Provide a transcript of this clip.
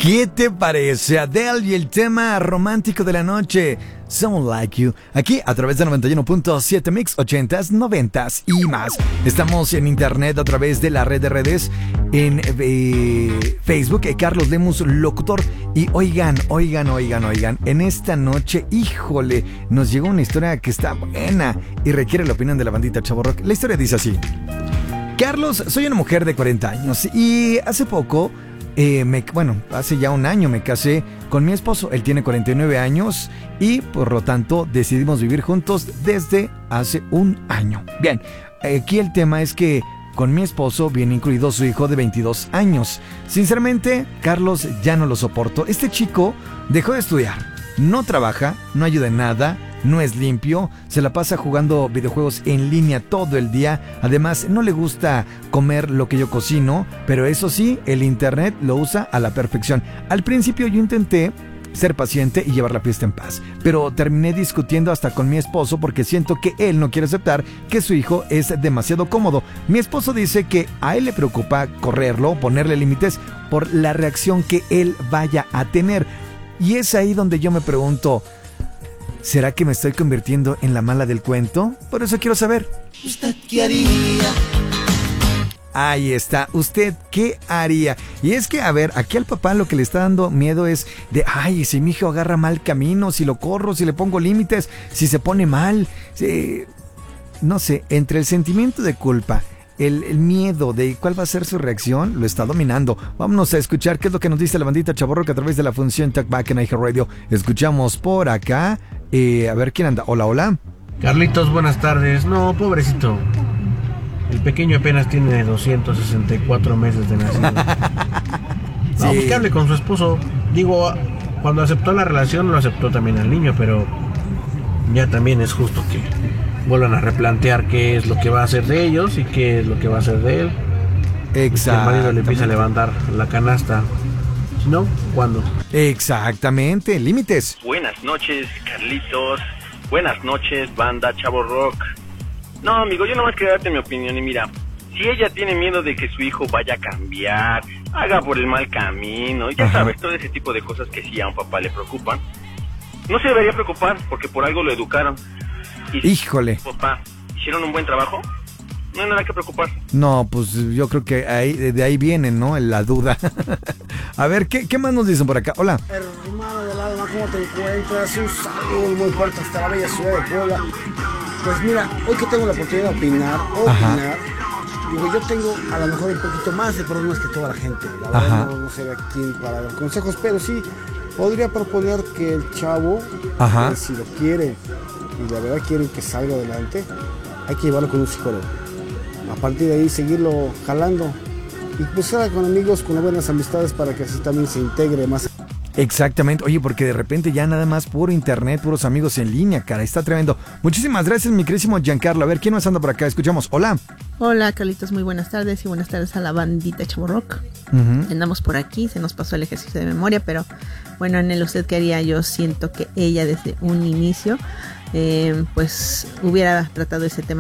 ¿Qué te parece? Adele y el tema romántico de la noche, Someone Like You, aquí a través de 91.7 Mix 80s, 90s y más. Estamos en internet a través de la red de redes, en Facebook, Carlos Lemus, locutor. Y oigan, en esta noche, híjole, nos llegó una historia que está buena y requiere la opinión de la bandita Chavo Rock. La historia dice así: Carlos, soy una mujer de 40 años y hace poco... hace ya un año me casé con mi esposo. Él tiene 49 años y por lo tanto decidimos vivir juntos desde hace un año. Bien, aquí el tema es que con mi esposo viene incluido su hijo de 22 años. Sinceramente, Carlos, ya no lo soporto. Este chico dejó de estudiar, no trabaja, no ayuda en nada, no es limpio, se la pasa jugando videojuegos en línea todo el día. Además, no le gusta comer lo que yo cocino, pero eso sí, el internet lo usa a la perfección. Al principio yo intenté ser paciente y llevar la fiesta en paz, pero terminé discutiendo hasta con mi esposo porque siento que él no quiere aceptar que su hijo es demasiado cómodo. Mi esposo dice que a él le preocupa correrlo, ponerle límites por la reacción que él vaya a tener. Y es ahí donde yo me pregunto, ¿será que me estoy convirtiendo en la mala del cuento? Por eso quiero saber, ¿usted qué haría? Ahí está, ¿usted qué haría? Y es que, a ver, aquí al papá lo que le está dando miedo es de, ay, si mi hijo agarra mal camino, si lo corro, si le pongo límites, si se pone mal, no sé, entre el sentimiento de culpa, el miedo de cuál va a ser su reacción, lo está dominando. Vámonos a escuchar qué es lo que nos dice la bandita Chavo Rock a través de la función Talkback en iHeartRadio. Escuchamos por acá, a ver quién anda. Hola. Carlitos, buenas tardes. No, pobrecito, el pequeño apenas tiene 264 meses de nacido. Sí. No, pues que hable con su esposo. Digo, cuando aceptó la relación lo aceptó también al niño, pero ya también es justo que vuelvan a replantear qué es lo que va a hacer de ellos y qué es lo que va a hacer de él. Exacto. El marido le empieza a levantar la canasta. Si no, ¿cuándo? Exactamente, límites. Buenas noches, Carlitos. Buenas noches, banda Chavo Rock. No, amigo, yo nomás quería darte mi opinión. Y mira, si ella tiene miedo de que su hijo vaya a cambiar, haga por el mal camino, ya sabes, todo ese tipo de cosas que sí a un papá le preocupan, no se debería preocupar porque por algo lo educaron. Y híjole, papá, ¿hicieron un buen trabajo? No hay nada que preocuparse. No, pues yo creo que de ahí viene, ¿no? La duda. A ver, ¿qué más nos dicen por acá? Hola. Hermano del alma, ¿cómo te encuentras? Un saludo muy fuerte hasta la bella ciudad de Puebla. Pues mira, hoy que tengo la oportunidad de opinar, digo, yo tengo a lo mejor un poquito más de problemas que toda la gente. La verdad no sé a quién para dar consejos, pero sí podría proponer que el chavo, si lo quiere y la verdad quieren que salga adelante, hay que llevarlo con un psicólogo. A partir de ahí seguirlo jalando y cruzar con amigos, con buenas amistades para que así también se integre más. Exactamente, oye, porque de repente ya nada más puro internet, puros amigos en línea, cara, está tremendo. Muchísimas gracias, mi querísimo Giancarlo. A ver, ¿quién más anda por acá? Escuchamos, hola. Hola, Carlitos, muy buenas tardes y buenas tardes a la bandita Chavo Rock. Andamos por aquí, se nos pasó el ejercicio de memoria, pero bueno, en el usted que haría, yo siento que ella desde un inicio, pues hubiera tratado ese tema